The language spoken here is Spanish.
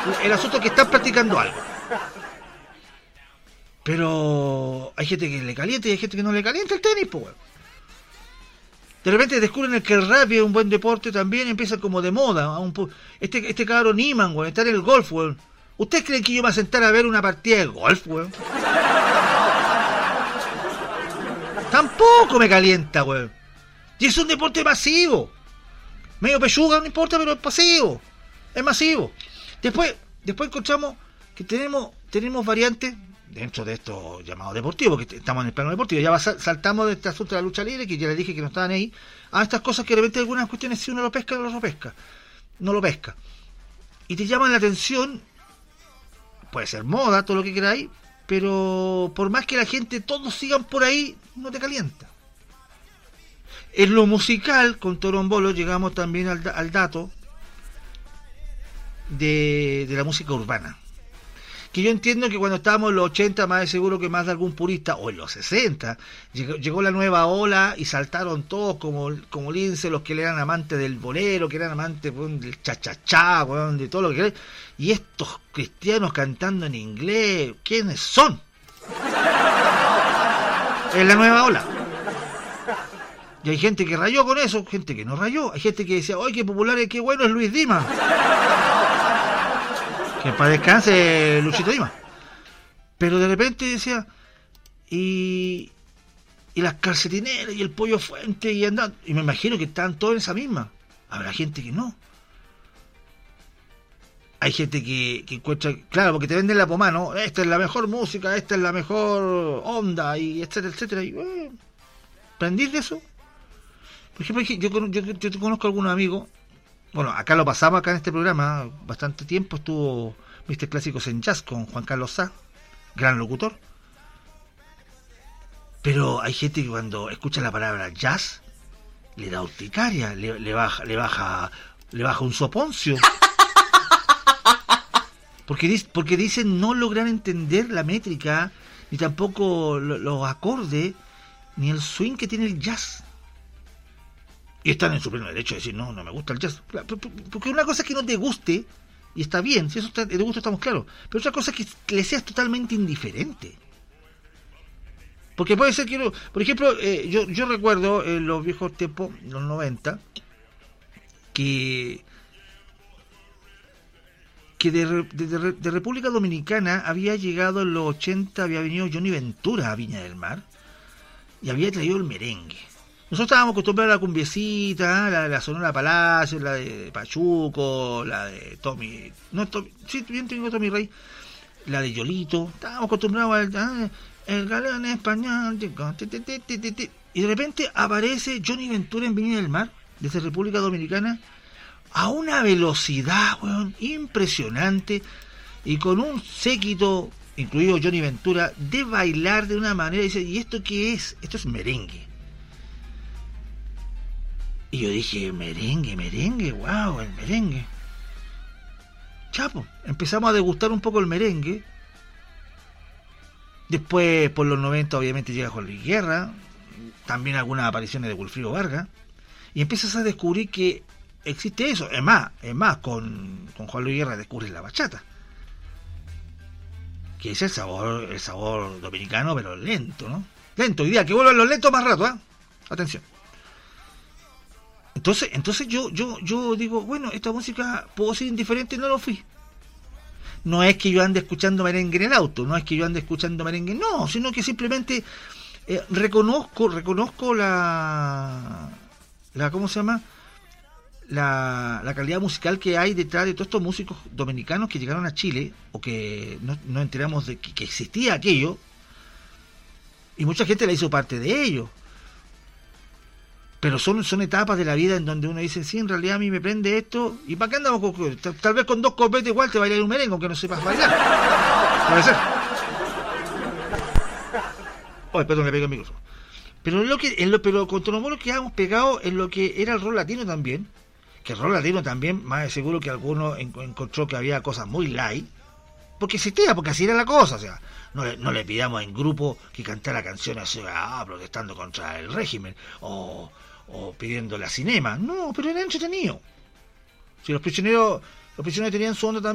El asunto es que están practicando algo. Pero hay gente que le calienta y hay gente que no le calienta el tenis, pues, weón. De repente descubren que el rugby es un buen deporte también, empieza como de moda. Este cabrón Niman, weón, está en el golf, weón. ¿Ustedes creen que yo me voy a sentar a ver una partida de golf, weón? Tampoco me calienta, weón. Y es un deporte masivo. Medio pechuga, no importa, pero es pasivo. Es masivo. Después encontramos que tenemos variantes dentro de estos llamados deportivos, que estamos en el plano deportivo. Ya saltamos de este asunto de la lucha libre, que ya les dije que no estaban ahí, a estas cosas que de repente algunas cuestiones si uno lo pesca, no lo pesca. Y te llaman la atención, puede ser moda, todo lo que queráis, pero por más que la gente, todos sigan por ahí, no te calienta. En lo musical, con Torombolo, llegamos también al dato de la música urbana. Que yo entiendo que cuando estábamos en los 80, más de seguro que más de algún purista, o en los 60, llegó la nueva ola y saltaron todos como lince, los que eran amantes del bolero, que eran amantes del cha-cha-cha, de todo lo que queráis. Y estos cristianos cantando en inglés, ¿quiénes son? Es la nueva ola. Y hay gente que rayó con eso, gente que no rayó. Hay gente que decía, ¡ay, qué popular y qué bueno es Luis Dimas! Que para descanse Luchito Dimas. Pero de repente decía, y las calcetineras y el pollo fuente y andando. Y me imagino que están todos en esa misma. Habrá gente que no. Hay gente que encuentra, claro, porque te venden la pomada, ¿no? Esta es la mejor música, esta es la mejor onda, y etcétera, etcétera. Y ¿aprendís de eso? Por ejemplo, yo conozco a algunos amigos. Bueno, acá lo pasamos acá en este programa bastante tiempo. Estuvo Mr. Clásicos en Jazz con Juan Carlos Sá, gran locutor. Pero hay gente que cuando escucha la palabra jazz le da urticaria, le baja un soponcio. Porque dicen no lograr entender la métrica, ni tampoco los acordes, ni el swing que tiene el jazz. Y están en su pleno derecho de decir, no me gusta el jazz. Porque una cosa es que no te guste, y está bien, si eso te gusta estamos claros. Pero otra cosa es que le seas totalmente indiferente. Porque puede ser que, por ejemplo, yo recuerdo en los viejos tiempos, los 90, que de República Dominicana había llegado en los 80, había venido Johnny Ventura a Viña del Mar, y había traído el merengue. Nosotros estábamos acostumbrados a la cumbiecita, la Sonora Palacio, la de Pachuco, la de Tommy... sí, bien tengo Tommy Rey. La de Yolito. Estábamos acostumbrados al el galán español. Y de repente aparece Johnny Ventura en Viña del Mar, desde República Dominicana, a una velocidad, weón, impresionante, y con un séquito, incluido Johnny Ventura, de bailar de una manera. Y dice, ¿y esto qué es? Esto es merengue. Y yo dije, merengue, wow, el merengue. Chapo, empezamos a degustar un poco el merengue. Después, por los 90, obviamente llega Juan Luis Guerra, también algunas apariciones de Wilfrido Vargas, y empiezas a descubrir que existe eso. Es más, con Juan Luis Guerra descubres la bachata, que es el sabor dominicano, pero lento, ¿no? Lento, hoy día, que vuelvan los lentos más rato, ¿eh? Atención. Entonces yo digo, bueno, esta música puedo ser indiferente, no lo fui. No es que yo ande escuchando merengue en el auto, no es que yo ande escuchando merengue, no, sino que simplemente reconozco la ¿cómo se llama? La calidad musical que hay detrás de todos estos músicos dominicanos que llegaron a Chile, o que no enteramos de que existía aquello, y mucha gente la hizo parte de ello. Pero son etapas de la vida en donde uno dice, sí, en realidad a mí me prende esto, y ¿para qué andamos con...? Tal vez con 2 copetes igual te bailar un merengue, aunque no sepas bailar. Puede ser. Oye, perdón, le pegué el micrófono. Pero con Torombolo quedamos pegados en lo que era el rock latino también, que el rock latino también, más de seguro que alguno encontró que había cosas muy light, porque existía, porque así era la cosa, o sea, no le pidamos en grupo que cantara canciones protestando contra el régimen, o pidiéndole a Cinema, no, pero era entretenido. Si los prisioneros tenían su onda también.